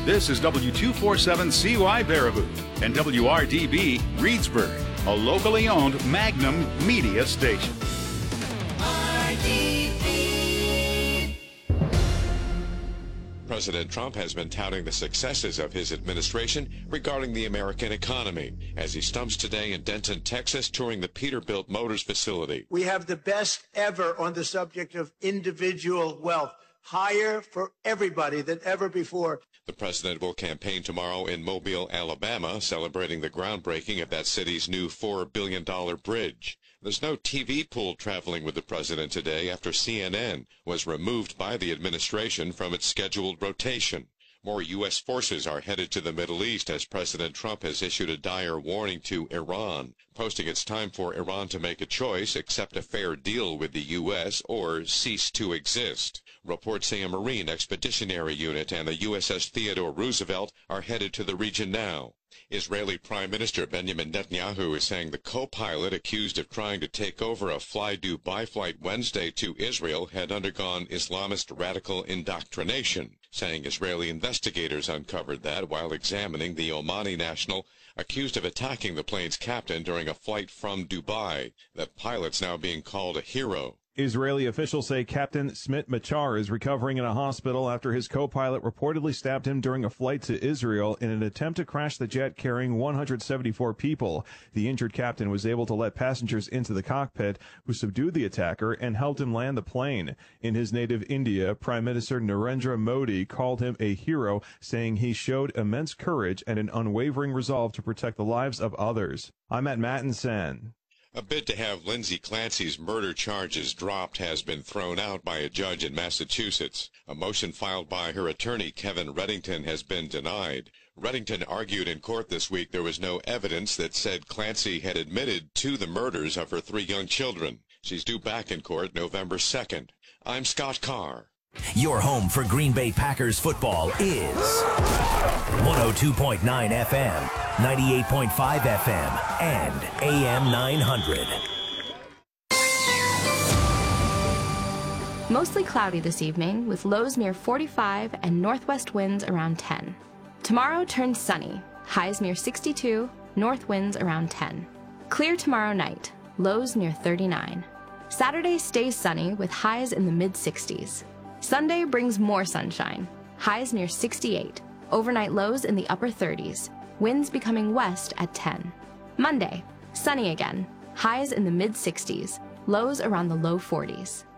This is W247CY Baraboo and WRDB Reedsburg, a locally owned Magnum media station. President Trump has been touting the successes of his administration regarding the American economy as he stumps today in Denton, Texas, touring the Peterbilt Motors facility. We have the best ever on the subject of individual wealth, higher for everybody than ever before. The president will campaign tomorrow in Mobile, Alabama, celebrating the groundbreaking of that city's new $4 billion bridge. There's no TV pool traveling with the president today after CNN was removed by the administration from its scheduled rotation. More U.S. forces are headed to the Middle East as President Trump has issued a dire warning to Iran, posting it's time for Iran to make a choice, accept a fair deal with the U.S. or cease to exist. Reports say a Marine Expeditionary Unit and the USS Theodore Roosevelt are headed to the region now. Israeli Prime Minister Benjamin Netanyahu is saying the co-pilot accused of trying to take over a Fly Dubai flight Wednesday to Israel had undergone Islamist radical indoctrination, saying Israeli investigators uncovered that while examining the Omani national accused of attacking the plane's captain during a flight from Dubai. The pilot's now being called a hero. Israeli officials say Captain Smit Machar is recovering in a hospital after his co-pilot reportedly stabbed him during a flight to Israel in an attempt to crash the jet carrying 174 people. The injured captain was able to let passengers into the cockpit, who subdued the attacker and helped him land the plane. In his native India, Prime Minister Narendra Modi called him a hero, saying he showed immense courage and an unwavering resolve to protect the lives of others. I'm at Mattinson. A bid to have Lindsay Clancy's murder charges dropped has been thrown out by a judge in Massachusetts. A motion filed by her attorney, Kevin Reddington, has been denied. Reddington argued in court this week there was no evidence that said Clancy had admitted to the murders of her 3 young children. She's due back in court November 2nd. I'm Scott Carr. Your home for Green Bay Packers football is 102.9 FM, 98.5 FM, and AM 900. Mostly cloudy this evening with lows near 45 and northwest winds around 10. Tomorrow turns sunny, highs near 62, north winds around 10. Clear tomorrow night, lows near 39. Saturday stays sunny with highs in the mid-60s. Sunday brings more sunshine, highs near 68, overnight lows in the upper 30s, winds becoming west at 10. Monday, sunny again, highs in the mid-60s, lows around the low 40s.